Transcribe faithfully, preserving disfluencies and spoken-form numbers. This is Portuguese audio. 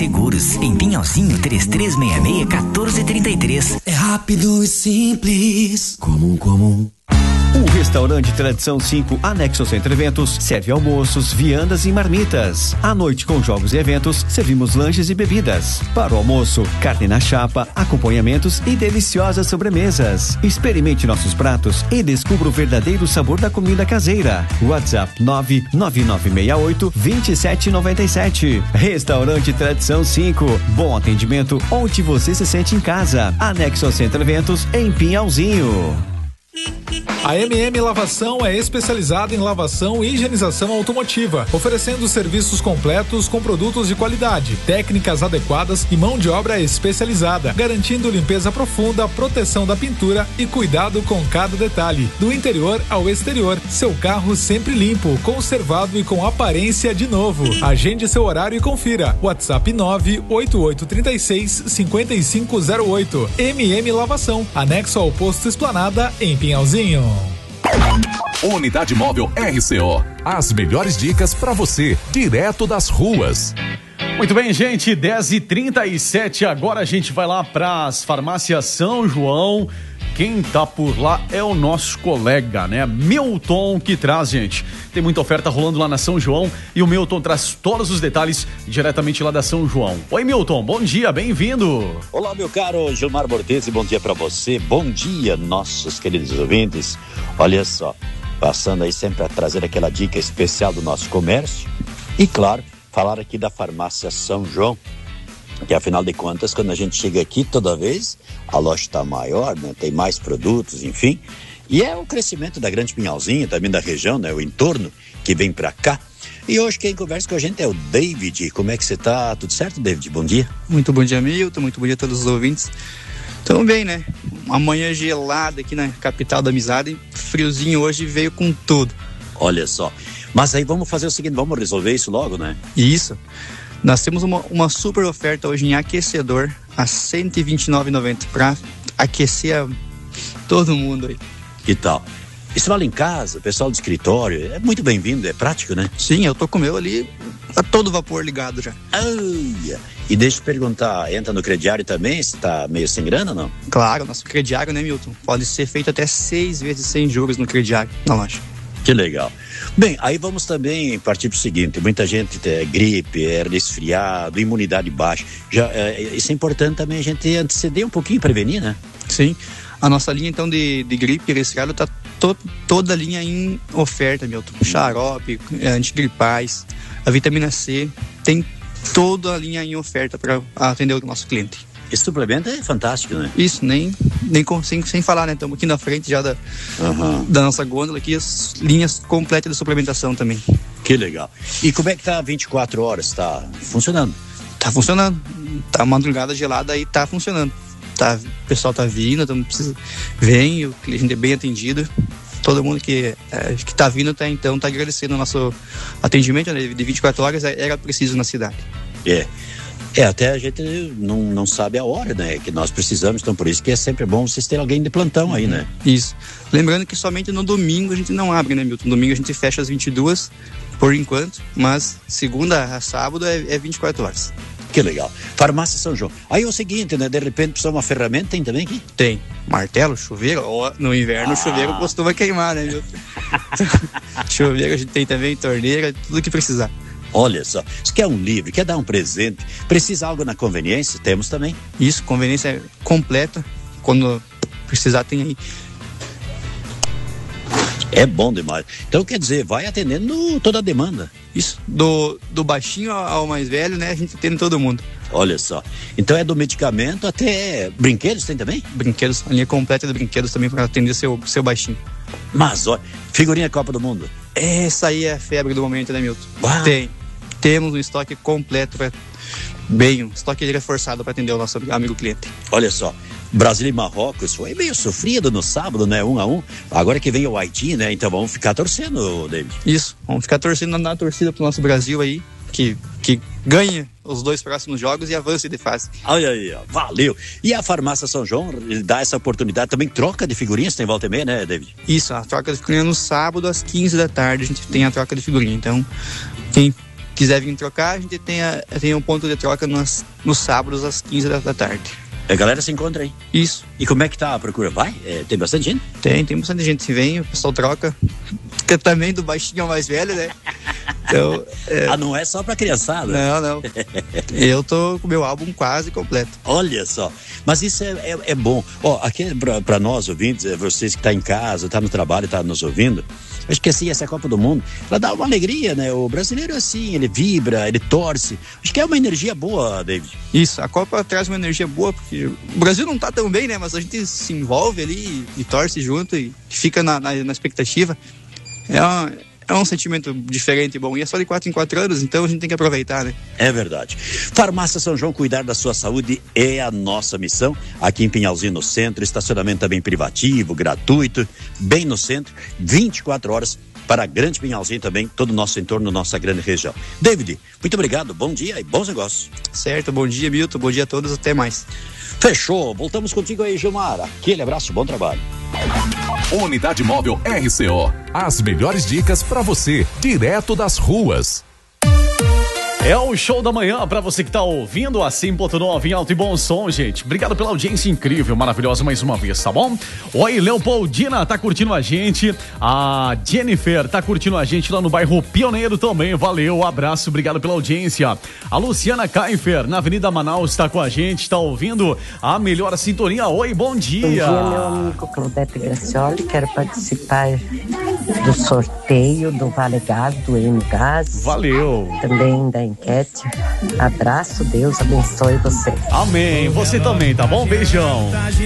Seguros. Em Pinhalzinho, três três seis seis, um quatro três três. É rápido e simples. Comum, comum. O restaurante Tradição cinco, anexo ao Centro Eventos, serve almoços, viandas e marmitas. À noite, com jogos e eventos, servimos lanches e bebidas. Para o almoço, carne na chapa, acompanhamentos e deliciosas sobremesas. Experimente nossos pratos e descubra o verdadeiro sabor da comida caseira. WhatsApp nove nove nove seis oito, dois sete nove sete. Restaurante Tradição cinco. Bom atendimento onde você se sente em casa. Anexo ao Centro Eventos, em Pinhalzinho. A M M Lavação é especializada em lavação e higienização automotiva, oferecendo serviços completos com produtos de qualidade, técnicas adequadas e mão de obra especializada, garantindo limpeza profunda, proteção da pintura e cuidado com cada detalhe, do interior ao exterior. Seu carro sempre limpo, conservado e com aparência de novo. Agende seu horário e confira. WhatsApp nove oito oito três seis, cinco cinco zero oito. M M Lavação, anexo ao posto Esplanada, em Pinhalzinho. Unidade Móvel R C O. As melhores dicas para você, direto das ruas. Muito bem, gente, dez e trinta e sete. Agora a gente vai lá para as farmácias São João. Quem tá por lá é o nosso colega, né? Milton, que traz, gente. Tem muita oferta rolando lá na São João e o Milton traz todos os detalhes diretamente lá da São João. Oi, Milton, bom dia, bem-vindo. Olá, meu caro Gilmar Bortesi, bom dia pra você. Bom dia, nossos queridos ouvintes. Olha só, passando aí sempre a trazer aquela dica especial do nosso comércio. E, claro, falar aqui da farmácia São João. Que afinal de contas, quando a gente chega aqui, toda vez a loja está maior, né? Tem mais produtos, enfim. E é o crescimento da Grande Pinhalzinho, também da região, né? O entorno que vem para cá. E hoje quem conversa com a gente é o David. Como é que você tá? Tudo certo, David? Bom dia. Muito bom dia, Milton. Muito bom dia a todos os ouvintes. Tamo bem, né? Uma manhã gelada aqui na capital da amizade. Friozinho hoje veio com tudo. Olha só. Mas aí vamos fazer o seguinte, vamos resolver isso logo, né? Isso. Nós temos uma, uma super oferta hoje em aquecedor a cento e vinte e nove reais e noventa centavos para aquecer a todo mundo aí. Que tal? Isso vale em casa, pessoal do escritório, é muito bem-vindo, é prático, né? Sim, eu tô com o meu ali a todo vapor ligado já. Ai, e deixa eu te perguntar, entra no crediário também, se tá meio sem grana ou não? Claro, nosso crediário, né, Milton? Pode ser feito até seis vezes sem juros no crediário na loja. Que legal. Bem, aí vamos também partir para o seguinte, muita gente tem gripe, é resfriado, imunidade baixa. Já, é, isso é importante também a gente anteceder um pouquinho, prevenir, né? Sim, a nossa linha então de, de gripe e resfriado tá to, toda a linha em oferta, Milton. Xarope, antigripais, a vitamina C, tem toda a linha em oferta para atender o nosso cliente. Esse suplemento é fantástico, né? Isso, nem, nem sem, sem falar, né? Estamos aqui na frente já da, uhum. da nossa gôndola aqui, as linhas completas de suplementação também. Que legal. E como é que tá vinte e quatro horas? Tá funcionando? Tá funcionando. Tá madrugada gelada aí, tá funcionando. Tá, o pessoal tá vindo, então precisa, vem, o cliente é bem atendido. Todo mundo que, é, que tá vindo, tá, então, tá agradecendo o nosso atendimento, né? De vinte e quatro horas era preciso na cidade. É. É, até a gente não, não sabe a hora, né, que nós precisamos, então por isso que é sempre bom vocês terem alguém de plantão aí, né? Isso. Lembrando que somente no domingo a gente não abre, né, Milton? No domingo a gente fecha às vinte e duas, por enquanto, mas segunda a sábado é, é vinte e quatro horas. Que legal. Farmácia São João. Aí é o seguinte, né, de repente precisa de uma ferramenta, tem também aqui? Tem. Martelo, chuveiro, ou no inverno ah. o chuveiro costuma queimar, né, Milton? Chuveiro a gente tem também, torneira, tudo que precisar. Olha só, se quer um livro, quer dar um presente, precisa algo na conveniência, temos também. Isso, conveniência completa, quando precisar tem aí. É bom demais. Então quer dizer, vai atendendo toda a demanda. Isso, do, do baixinho ao mais velho, né, a gente atende todo mundo. Olha só, então é do medicamento até brinquedos tem também? Brinquedos, a linha completa de brinquedos também para atender seu, seu baixinho. Mas olha, figurinha Copa do Mundo. Essa aí é a febre do momento, né, Milton? Uau. Tem. Temos um estoque completo, pra, bem, um estoque reforçado para atender o nosso amigo cliente. Olha só, Brasil e Marrocos foi meio sofrido no sábado, né, um a um. Agora que vem o Haiti, né, então vamos ficar torcendo, David. Isso, vamos ficar torcendo na torcida pro nosso Brasil aí, que, que ganha os dois próximos jogos e avance de fase. Olha aí, ó, valeu. E a farmácia São João dá essa oportunidade também, troca de figurinhas, tem volta e meia, né, David? Isso, a troca de figurinha no sábado às quinze da tarde, a gente tem a troca de figurinha, então quem quiser vir trocar, a gente tem, a, tem um ponto de troca nos, nos sábados às quinze da, da tarde. A galera se encontra aí. Isso. E como é que tá a procura? Vai? É, tem bastante gente? Tem, tem bastante gente que vem, o pessoal troca. Porque também do baixinho ao mais velho, né? Então, é... Ah, não é só pra criançada? Não, não. Eu tô com o meu álbum quase completo. Olha só. Mas isso é, é, é bom. Ó, aqui pra, pra nós ouvintes, vocês que tá em casa, tá no trabalho, tá nos ouvindo, acho que assim, essa Copa do Mundo, ela dá uma alegria, né? O brasileiro é assim, ele vibra, ele torce. Acho que é uma energia boa, David. Isso, a Copa traz uma energia boa, porque o Brasil não tá tão bem, né? Mas a gente se envolve ali e, e torce junto e fica na, na, na expectativa. É uma, é um sentimento diferente e bom. E é só de quatro em quatro anos, então a gente tem que aproveitar, né? É verdade. Farmácia São João, cuidar da sua saúde é a nossa missão. Aqui em Pinhalzinho, no centro, estacionamento também privativo, gratuito, bem no centro, vinte e quatro horas para a Grande Pinhalzinho também, todo o nosso entorno, nossa grande região. David, muito obrigado, bom dia e bons negócios. Certo, bom dia, Milton, bom dia a todos, até mais. Fechou, voltamos contigo aí, Gilmar. Aquele abraço, bom trabalho. Unidade Móvel R C O. As melhores dicas para você, direto das ruas. É o show da manhã pra você que tá ouvindo a cem ponto nove em alto e bom som, gente. Obrigado pela audiência incrível, maravilhosa mais uma vez, tá bom? Oi, Leopoldina tá curtindo a gente. A Jennifer tá curtindo a gente lá no bairro Pioneiro também. Valeu, abraço, obrigado pela audiência. A Luciana Kaifer, na Avenida Manaus, tá com a gente, tá ouvindo a melhor sintonia. Oi, bom dia. Bom dia, meu amigo Claudete Gracioli. Quero participar do sorteio do Vale Gás, do Engas. Valeu. Também da enquete. Abraço, Deus abençoe você. Amém. Você também, tá bom? Beijão.